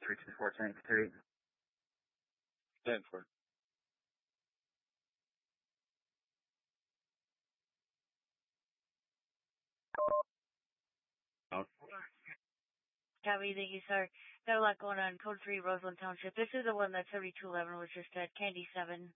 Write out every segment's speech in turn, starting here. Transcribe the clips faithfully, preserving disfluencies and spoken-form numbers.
three two four ten three. ten four. Out. Copy, thank you, sir. Got a lot going on. Code three, Roseland Township. This is the one that thirty-two eleven was just at. Candy seven.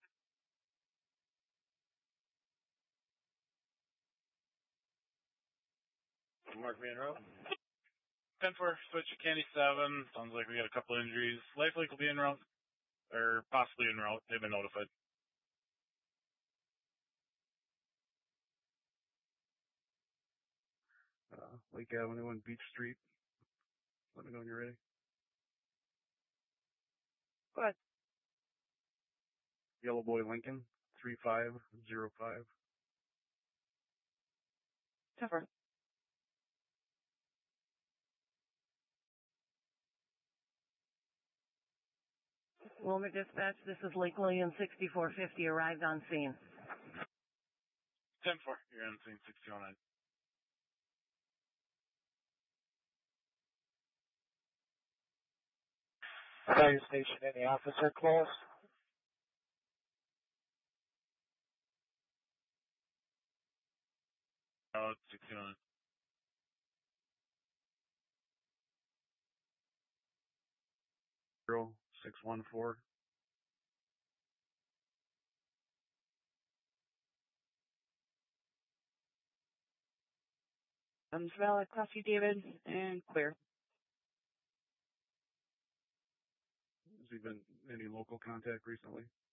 Mark Van Row. ten four, switch to Candy seven. Sounds like we got a couple injuries. Life leak will be en route, or possibly en route. They've been notified. Uh, Lake Avenue and Beach Street. Let me know when you're ready. Go ahead. Yellow Boy Lincoln, three five zero five. ten four. Wilmot Dispatch, this is Lake William sixty-four fifty, arrived on scene. ten four, you're on scene sixty oh nine. Fire station, any officer close? Oh, sixty oh nine. Zero six one four. I'm Savannah, Coffee David, and clear. Has he been any local contact recently?